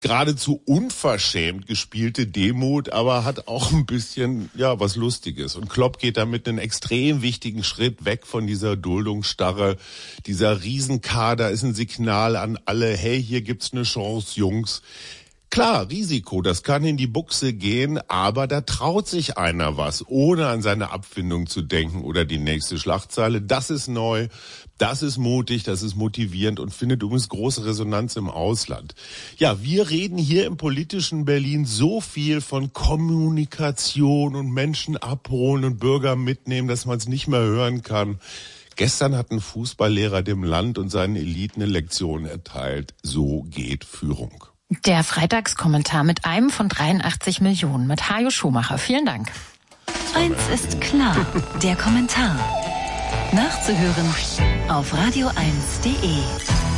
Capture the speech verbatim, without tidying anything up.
geradezu unverschämt gespielte Demut, aber hat auch ein bisschen, ja, was Lustiges. Und Klopp geht damit einen extrem wichtigen Schritt weg von dieser Duldungsstarre. Dieser Riesenkader ist ein Signal an alle, hey, hier gibt's eine Chance, Jungs. Klar, Risiko, das kann in die Buchse gehen, aber da traut sich einer was, ohne an seine Abfindung zu denken oder die nächste Schlagzeile. Das ist neu, das ist mutig, das ist motivierend und findet übrigens große Resonanz im Ausland. Ja, wir reden hier im politischen Berlin so viel von Kommunikation und Menschen abholen und Bürger mitnehmen, dass man es nicht mehr hören kann. Gestern hat ein Fußballlehrer dem Land und seinen Eliten eine Lektion erteilt. So geht Führung. Der Freitagskommentar mit einem von dreiundachtzig Millionen mit Hajo Schumacher. Vielen Dank. Eins ist klar, der Kommentar. Nachzuhören auf radio eins punkt de.